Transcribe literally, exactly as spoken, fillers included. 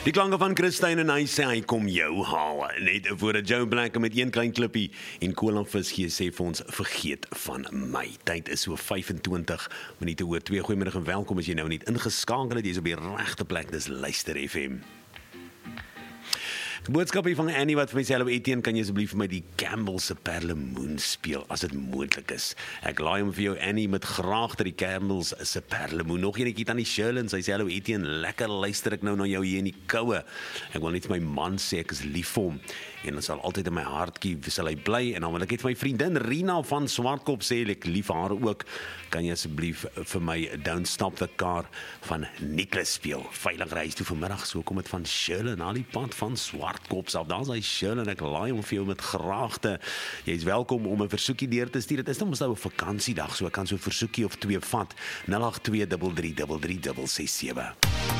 Die klanke van Christine en hy sê hy kom jou haal. Net voordat Joe Black met een klein klippie en koolonvis gee sê vir ons vergeet van my. Tyd is so vyfentwintig minute oor twee. Goeiemiddag en welkom as jy nou net ingeskakel het. Jy's op die regte plek. Dis Luister F M. Boodskap hier van Annie wat vir my sê, hallo Etienne, kan jy asseblief vir my die Campbell se Perlemoen speel, as dit moontlik is. Ek laai hom vir jou Annie met graag dat die Campbell se Perlemoen. Nog eenetjie aan die Sherlyn, sy sê, hallo Etienne, lekker luister ek nou na jou hier in die koue. Ek wil net vir my man sê, ek is lief vir hom, en dan sal altyd in my hartjie, sal hy bly, en dan wil ek net vir my vriendin Rina van Swartkop sê, ek lief haar ook, kan jy asseblief vir my Don't Stop the Car van Nicholas speel. Veilig reis toe vanmiddag, so kom het van Sherlyn, al die pad van Swartkop af, daar is hy Sherlyn, ek laai hom vir jou met graagte. Jy is welkom om 'n versoekie deur te stuur, dit is dan mos nou 'n vakansiedag, so ek kan so 'n versoekie of twee vat, nul agt twee drie drie drie drie ses ses sewe.